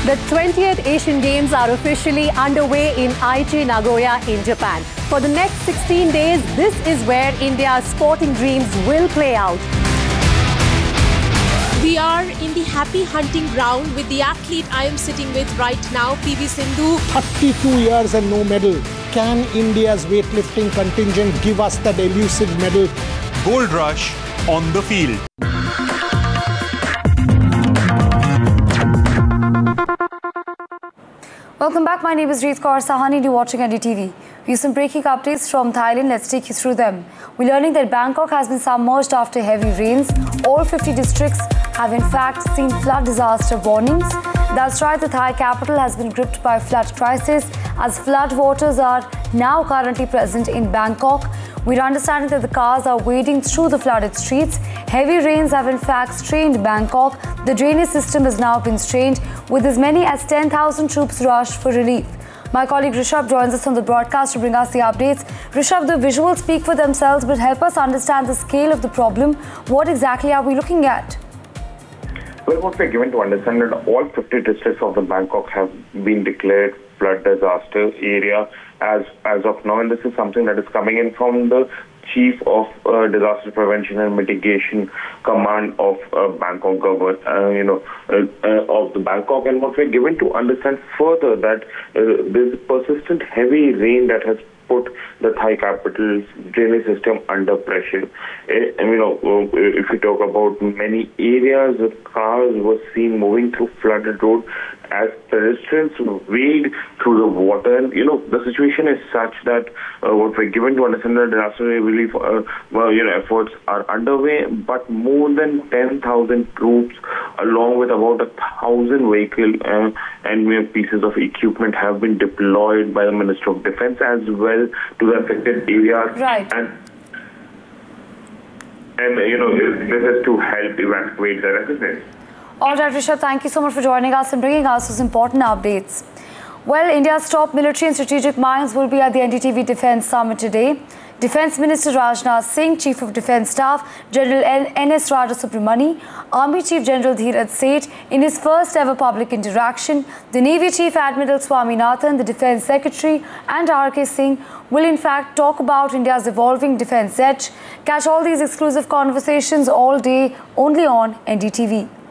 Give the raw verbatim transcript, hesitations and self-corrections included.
The twentieth Asian Games are officially underway in Aichi, Nagoya in Japan. For the next sixteen days, this is where India's sporting dreams will play out. We are in the happy hunting ground with the athlete I am sitting with right now, P V Sindhu. thirty-two years and no medal. Can India's weightlifting contingent give us that elusive medal? Gold rush on the field. Welcome back. My name is Reet Kaur Sahani and you're watching N D T V. We have some breaking updates from Thailand. Let's take you through them. We're learning that Bangkok has been submerged after heavy rains. All fifty districts have in fact seen flood disaster warnings. That's right, the Thai capital has been gripped by flood crisis as flood waters are now currently present in Bangkok. We're understanding that the cars are wading through the flooded streets. Heavy rains have in fact strained Bangkok. The drainage system has now been strained with as many as ten thousand troops rushed for relief. My colleague Rishabh joins us on the broadcast to bring us the updates. Rishabh, the visuals speak for themselves, but help us understand the scale of the problem. What exactly are we looking at? Well, what we're given to understand that all fifty districts of the Bangkok have been declared flood disaster area as as of now, and this is something that is coming in from the Chief of uh, Disaster Prevention and Mitigation Command of uh, Bangkok government, uh, you know, uh, uh, of the Bangkok. And what we're given to understand further that uh, there's persistent heavy rain that has put the Thai capital's drainage system under pressure. Uh, and, you know, uh, if we talk about many areas, the cars were seen moving through flooded road as pedestrians wade through the water. And, you know, the situation is such that uh, what we're given to understand that disaster relief uh, well, you know, efforts are underway, but more than ten thousand troops, along with about a thousand vehicle uh, and you know, pieces of equipment have been deployed by the Minister of Defense as well to the affected areas. Right. And, and you know, this is to help evacuate the residents. All right, Rishabh, thank you so much for joining us and bringing us those important updates. Well, India's top military and strategic minds will be at the N D T V Defence Summit today. Defence Minister Rajnath Singh, Chief of Defence Staff General N S Rajasubramani, Army Chief General Dheeraj Seth in his first ever public interaction, the Navy Chief Admiral Swaminathan, the Defence Secretary and R K Singh will in fact talk about India's evolving defence edge. Catch all these exclusive conversations all day only on N D T V.